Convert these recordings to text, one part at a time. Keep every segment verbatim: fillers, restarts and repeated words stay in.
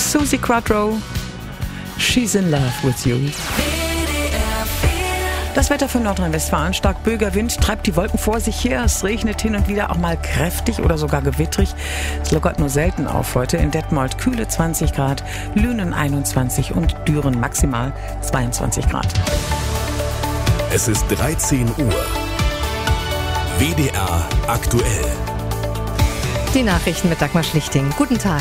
Susie Quattro, She's in Love with You. Das Wetter für Nordrhein-Westfalen: stark böiger Wind treibt die Wolken vor sich her. Es regnet hin und wieder auch mal kräftig oder sogar gewittrig. Es lockert nur selten auf heute. In Detmold kühle zwanzig Grad, Lünen einundzwanzig und Düren maximal zweiundzwanzig Grad. Es ist dreizehn Uhr. W D R aktuell. Die Nachrichten mit Dagmar Schlichting. Guten Tag.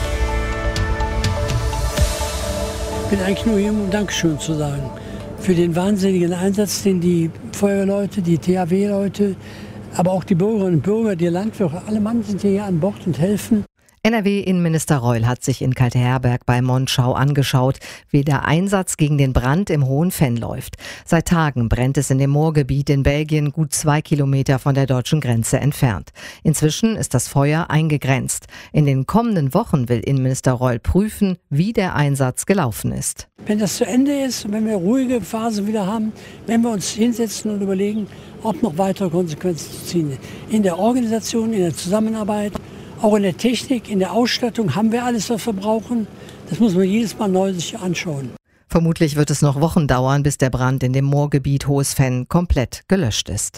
Ich bin eigentlich nur hier, um Dankeschön zu sagen. Für den wahnsinnigen Einsatz, den die Feuerwehrleute, die T H W-Leute, aber auch die Bürgerinnen und Bürger, die Landwirte, alle Mann sind hier an Bord und helfen. N R W-Innenminister Reul hat sich in Kalteherberg bei Monschau angeschaut, wie der Einsatz gegen den Brand im Hohen Venn läuft. Seit Tagen brennt es in dem Moorgebiet in Belgien, gut zwei Kilometer von der deutschen Grenze entfernt. Inzwischen ist das Feuer eingegrenzt. In den kommenden Wochen will Innenminister Reul prüfen, wie der Einsatz gelaufen ist. Wenn das zu Ende ist und wenn wir ruhige Phasen wieder haben, werden wir uns hinsetzen und überlegen, ob noch weitere Konsequenzen zu ziehen. In der Organisation, in der Zusammenarbeit, auch in der Technik, in der Ausstattung haben wir alles, was wir brauchen. Das muss man jedes Mal neu sich anschauen. Vermutlich wird es noch Wochen dauern, bis der Brand in dem Moorgebiet Hohes Venn komplett gelöscht ist.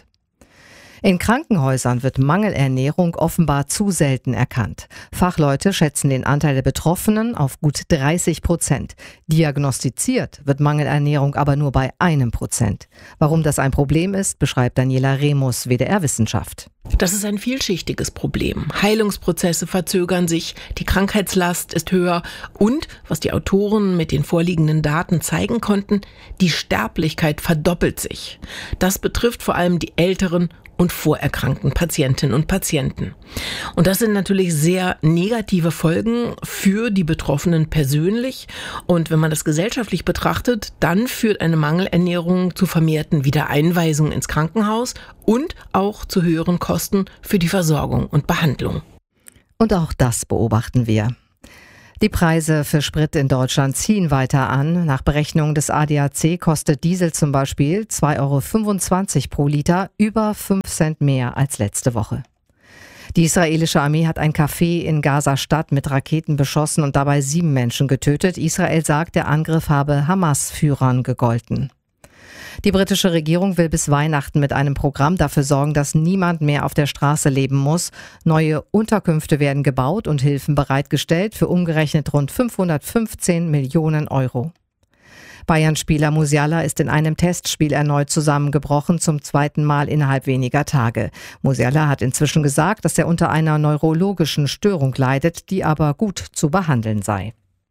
In Krankenhäusern wird Mangelernährung offenbar zu selten erkannt. Fachleute schätzen den Anteil der Betroffenen auf gut dreißig Prozent. Diagnostiziert wird Mangelernährung aber nur bei einem Prozent. Warum das ein Problem ist, beschreibt Daniela Remus, W D R Wissenschaft. Das ist ein vielschichtiges Problem. Heilungsprozesse verzögern sich, die Krankheitslast ist höher und, was die Autoren mit den vorliegenden Daten zeigen konnten, die Sterblichkeit verdoppelt sich. Das betrifft vor allem die älteren und vorerkrankten Patientinnen und Patienten. Und das sind natürlich sehr negative Folgen für die Betroffenen persönlich. Und wenn man das gesellschaftlich betrachtet, dann führt eine Mangelernährung zu vermehrten Wiedereinweisungen ins Krankenhaus und auch zu höheren Kosten für die Versorgung und Behandlung. Und auch das beobachten wir. Die Preise für Sprit in Deutschland ziehen weiter an. Nach Berechnung des A D A C kostet Diesel zum Beispiel zwei Euro fünfundzwanzig pro Liter, über fünf Cent mehr als letzte Woche. Die israelische Armee hat ein Café in Gaza-Stadt mit Raketen beschossen und dabei sieben Menschen getötet. Israel sagt, der Angriff habe Hamas-Führern gegolten. Die britische Regierung will bis Weihnachten mit einem Programm dafür sorgen, dass niemand mehr auf der Straße leben muss. Neue Unterkünfte werden gebaut und Hilfen bereitgestellt für umgerechnet rund fünfhundertfünfzehn Millionen Euro. Bayern-Spieler Musiala ist in einem Testspiel erneut zusammengebrochen, zum zweiten Mal innerhalb weniger Tage. Musiala hat inzwischen gesagt, dass er unter einer neurologischen Störung leidet, die aber gut zu behandeln sei.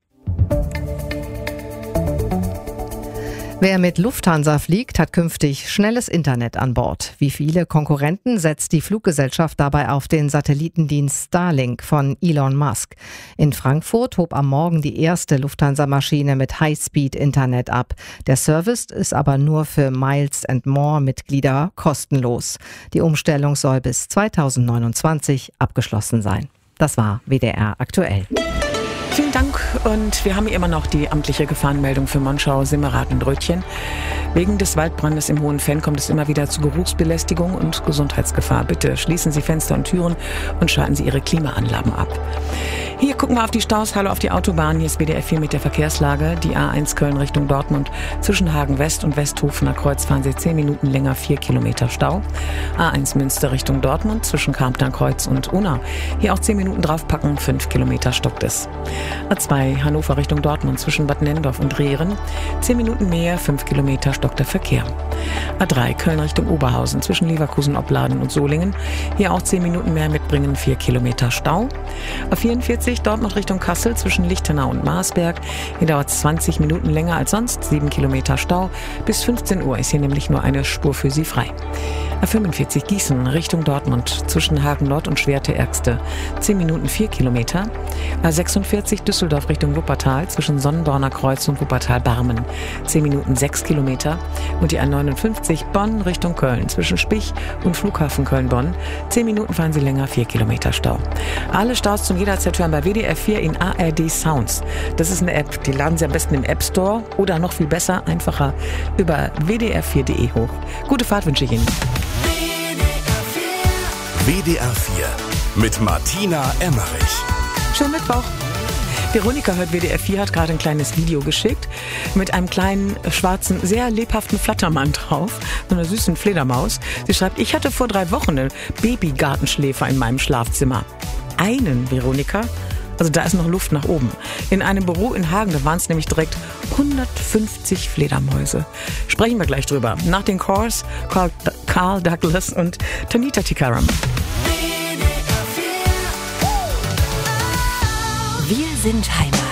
Wer mit Lufthansa fliegt, hat künftig schnelles Internet an Bord. Wie viele Konkurrenten setzt die Fluggesellschaft dabei auf den Satellitendienst Starlink von Elon Musk. In Frankfurt hob am Morgen die erste Lufthansa-Maschine mit High-Speed-Internet ab. Der Service ist aber nur für Miles and More-Mitglieder kostenlos. Die Umstellung soll bis zweitausendneunundzwanzig abgeschlossen sein. Das war W D R aktuell. Vielen Dank und wir haben immer noch die amtliche Gefahrenmeldung für Monschau, Simmerath und Rötchen. Wegen des Waldbrandes im Hohen Venn kommt es immer wieder zu Geruchsbelästigung und Gesundheitsgefahr. Bitte schließen Sie Fenster und Türen und schalten Sie Ihre Klimaanlagen ab. Hier gucken wir auf die Staus, hallo auf die Autobahn. Hier ist W D R vier mit der Verkehrslage. Die A eins Köln Richtung Dortmund zwischen Hagen West und Westhofener Kreuz fahren Sie zehn Minuten länger, vier Kilometer Stau. A eins Münster Richtung Dortmund zwischen Karmtner Kreuz und Unna. Hier auch zehn Minuten draufpacken, fünf Kilometer stockt es. A zwei Hannover Richtung Dortmund zwischen Bad Nenndorf und Rehren. zehn Minuten mehr, fünf Kilometer stockt der Verkehr. A drei Köln Richtung Oberhausen zwischen Leverkusen, Opladen und Solingen. Hier auch zehn Minuten mehr mitbringen, vier Kilometer Stau. A vierundvierzig Dortmund Richtung Kassel zwischen Lichtenau und Marsberg. Hier dauert es zwanzig Minuten länger als sonst, sieben Kilometer Stau. Bis fünfzehn Uhr ist hier nämlich nur eine Spur für Sie frei. A fünfundvierzig Gießen Richtung Dortmund zwischen Hagen Nord und Schwerte-Ergste. zehn Minuten, vier Kilometer. A sechsundvierzig Düsseldorf Richtung Wuppertal zwischen Sonnenborner Kreuz und Wuppertal-Barmen. zehn Minuten, sechs Kilometer. Und die A neunundfünfzig Bonn Richtung Köln zwischen Spich und Flughafen Köln-Bonn. zehn Minuten fahren Sie länger, vier Kilometer Stau. Alle Staus zum jederzeit hören bei W D R vier in A R D Sounds. Das ist eine App, die laden Sie am besten im App Store oder noch viel besser, einfacher über w d r vier punkt d e hoch. Gute Fahrt wünsche ich Ihnen. W D R vier mit Martina Emmerich. Schönen Mittwoch. Veronika hört W D R vier, hat gerade ein kleines Video geschickt mit einem kleinen, schwarzen, sehr lebhaften Flattermann drauf, so einer süßen Fledermaus. Sie schreibt, ich hatte vor drei Wochen eine Babygartenschläfer in meinem Schlafzimmer. Einen, Veronika? Also da ist noch Luft nach oben. In einem Büro in Hagen, da waren es nämlich direkt hundertfünfzig Fledermäuse. Sprechen wir gleich drüber. Nach den Cores, Carl, Carl Douglas und Tanita Tikaram. Wir sind Heimat.